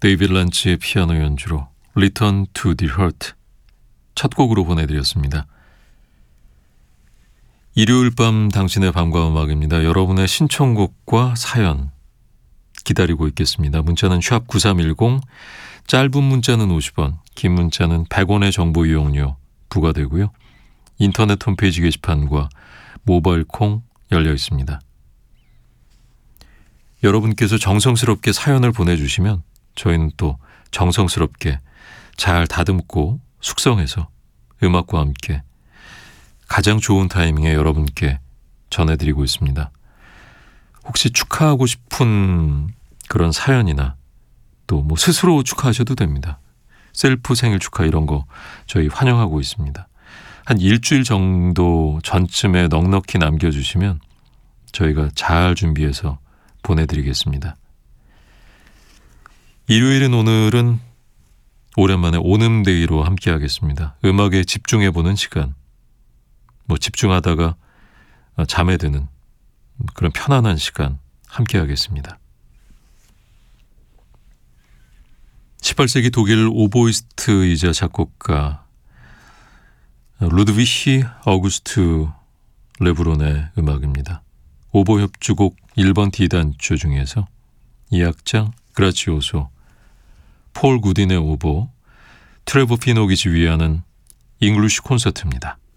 데이빗 란치의 피아노 연주로 Return to the Heart 첫 곡으로 보내드렸습니다. 일요일 밤 당신의 밤과 음악입니다. 여러분의 신청곡과 사연 기다리고 있겠습니다. 문자는 샵 9310, 짧은 문자는 50원, 긴 문자는 100원의 정보 이용료 부과되고요. 인터넷 홈페이지 게시판과 모바일 콩 열려 있습니다. 여러분께서 정성스럽게 사연을 보내주시면 저희는 또 정성스럽게 잘 다듬고 숙성해서 음악과 함께 가장 좋은 타이밍에 여러분께 전해드리고 있습니다. 혹시 축하하고 싶은 그런 사연이나 또 뭐 스스로 축하하셔도 됩니다. 셀프 생일 축하 이런 거 저희 환영하고 있습니다. 한 일주일 정도 전쯤에 넉넉히 남겨주시면 저희가 잘 준비해서 보내드리겠습니다. 일요일인 오늘은 오랜만에 오눔데이로 함께 하겠습니다. 음악에 집중해보는 시간, 뭐 집중하다가 잠에 드는 그런 편안한 시간 함께 하겠습니다. 18세기 독일 오보이스트이자 작곡가 루드위히 어구스트 레브론의 음악입니다. 오보 협주곡 1번 D단조 중에서 2악장 그라치오소, 폴 구딘의 오보, 트레버 피녹이 지휘하는 잉글리쉬 콘서트입니다.